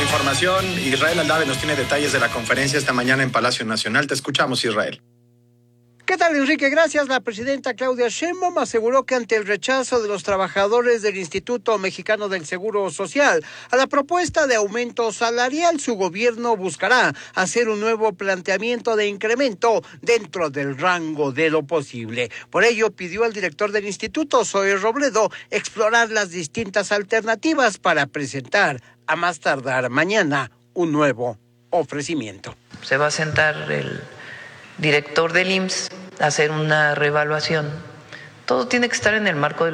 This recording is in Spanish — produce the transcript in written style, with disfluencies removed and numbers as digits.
información. Israel Aldave nos tiene detalles de la conferencia esta mañana en Palacio Nacional. Te escuchamos, Israel. ¿Qué tal, Enrique? Gracias. La presidenta Claudia Sheinbaum aseguró que ante el rechazo de los trabajadores del Instituto Mexicano del Seguro Social a la propuesta de aumento salarial, su gobierno buscará hacer un nuevo planteamiento de incremento dentro del rango de lo posible. Por ello, pidió al director del instituto, Zoe Robledo, explorar las distintas alternativas para presentar, a más tardar mañana, un nuevo ofrecimiento. Se va a sentar el director del IMSS a hacer una reevaluación. Todo tiene que estar en el marco de